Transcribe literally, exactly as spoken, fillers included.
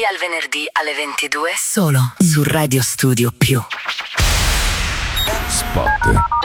lunedì al venerdì alle ventidue solo su Radio Studio Più. Spot.